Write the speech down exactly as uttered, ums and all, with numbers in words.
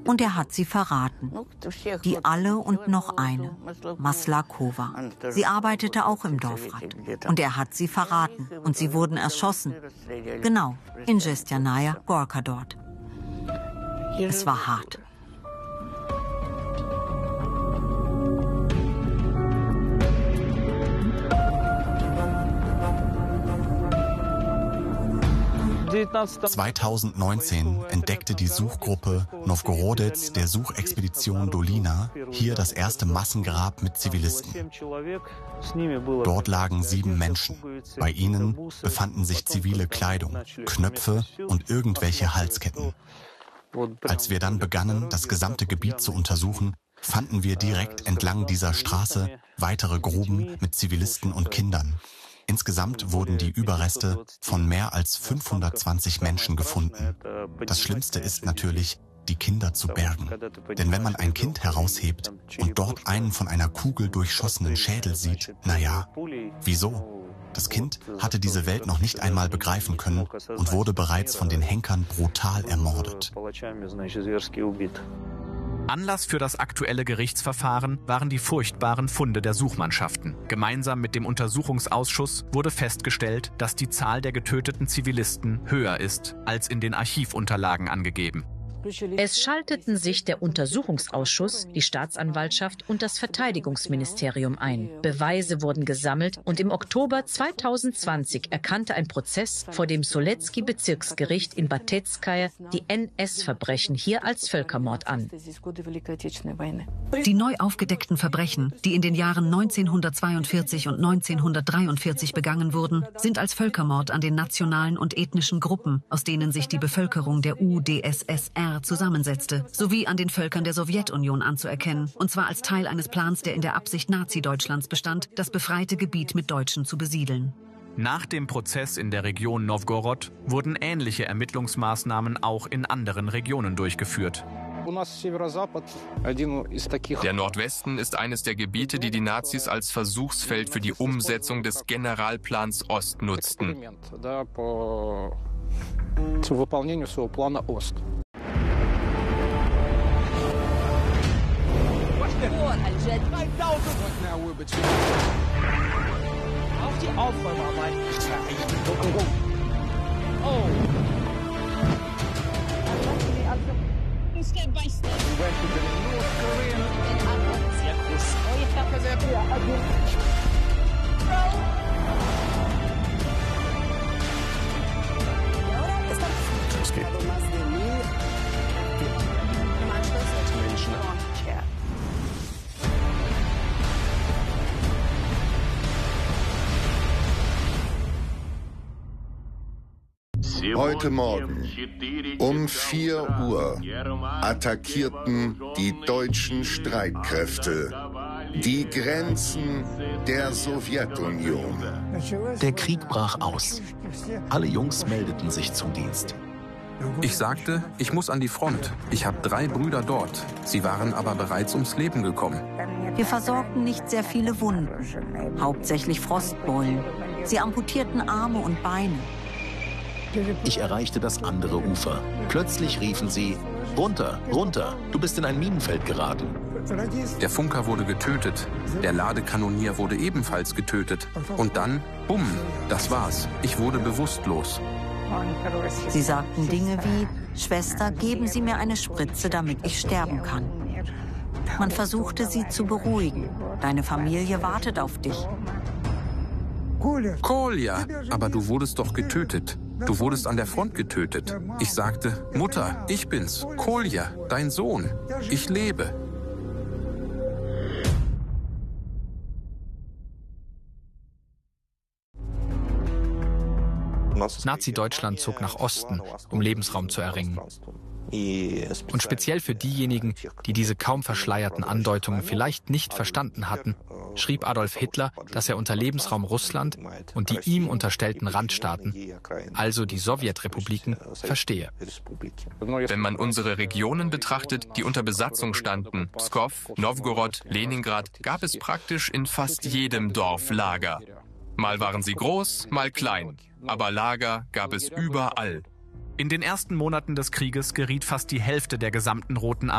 Und er hat sie verraten. Die alle und noch eine, Maslakova. Sie arbeitete auch im Dorfrat. Und er hat sie verraten. Und sie wurden erschossen. Genau, in Jestjanaya Gorka dort. Es war hart. zweitausendneunzehn entdeckte die Suchgruppe Nowgorodets der Suchexpedition Dolina hier das erste Massengrab mit Zivilisten. Dort lagen sieben Menschen. Bei ihnen befanden sich zivile Kleidung, Knöpfe und irgendwelche Halsketten. Als wir dann begannen, das gesamte Gebiet zu untersuchen, fanden wir direkt entlang dieser Straße weitere Gruben mit Zivilisten und Kindern. Insgesamt wurden die Überreste von mehr als fünfhundertzwanzig Menschen gefunden. Das Schlimmste ist natürlich, die Kinder zu bergen. Denn wenn man ein Kind heraushebt und dort einen von einer Kugel durchschossenen Schädel sieht, naja, wieso? Das Kind hatte diese Welt noch nicht einmal begreifen können und wurde bereits von den Henkern brutal ermordet. Anlass für das aktuelle Gerichtsverfahren waren die furchtbaren Funde der Suchmannschaften. Gemeinsam mit dem Untersuchungsausschuss wurde festgestellt, dass die Zahl der getöteten Zivilisten höher ist als in den Archivunterlagen angegeben. Es schalteten sich der Untersuchungsausschuss, die Staatsanwaltschaft und das Verteidigungsministerium ein. Beweise wurden gesammelt und im Oktober zweitausendzwanzig erkannte ein Prozess vor dem Soletski-Bezirksgericht in Batetskaja die N S-Verbrechen hier als Völkermord an. Die neu aufgedeckten Verbrechen, die in den Jahren neunzehnhundertzweiundvierzig und neunzehnhundertdreiundvierzig begangen wurden, sind als Völkermord an den nationalen und ethnischen Gruppen, aus denen sich die Bevölkerung der U d S S R zusammensetzte, sowie an den Völkern der Sowjetunion anzuerkennen, und zwar als Teil eines Plans, der in der Absicht Nazi-Deutschlands bestand, das befreite Gebiet mit Deutschen zu besiedeln. Nach dem Prozess in der Region Nowgorod wurden ähnliche Ermittlungsmaßnahmen auch in anderen Regionen durchgeführt. Der Nordwesten ist eines der Gebiete, die die Nazis als Versuchsfeld für die Umsetzung des Generalplans Ost nutzten. Auf die Aufräumarbeit. Oh. Step by step. Es geht. Heute Morgen um vier Uhr attackierten die deutschen Streitkräfte die Grenzen der Sowjetunion. Der Krieg brach aus. Alle Jungs meldeten sich zum Dienst. Ich sagte, ich muss an die Front. Ich habe drei Brüder dort. Sie waren aber bereits ums Leben gekommen. Wir versorgten nicht sehr viele Wunden, hauptsächlich Frostbeulen. Sie amputierten Arme und Beine. Ich erreichte das andere Ufer. Plötzlich riefen sie, runter, runter, du bist in ein Minenfeld geraten. Der Funker wurde getötet. Der Ladekanonier wurde ebenfalls getötet. Und dann, bumm, das war's. Ich wurde bewusstlos. Sie sagten Dinge wie, Schwester, geben Sie mir eine Spritze, damit ich sterben kann. Man versuchte sie zu beruhigen. Deine Familie wartet auf dich. Kolja, aber du wurdest doch getötet. Du wurdest an der Front getötet. Ich sagte, Mutter, ich bin's, Kolja, dein Sohn. Ich lebe. Nazi-Deutschland zog nach Osten, um Lebensraum zu erringen. Und speziell für diejenigen, die diese kaum verschleierten Andeutungen vielleicht nicht verstanden hatten, schrieb Adolf Hitler, dass er unter Lebensraum Russland und die ihm unterstellten Randstaaten, also die Sowjetrepubliken, verstehe. Wenn man unsere Regionen betrachtet, die unter Besatzung standen, Pskow, Nowgorod, Leningrad, gab es praktisch in fast jedem Dorf Lager. Mal waren sie groß, mal klein, aber Lager gab es überall. In den ersten Monaten des Krieges geriet fast die Hälfte der gesamten Roten Armee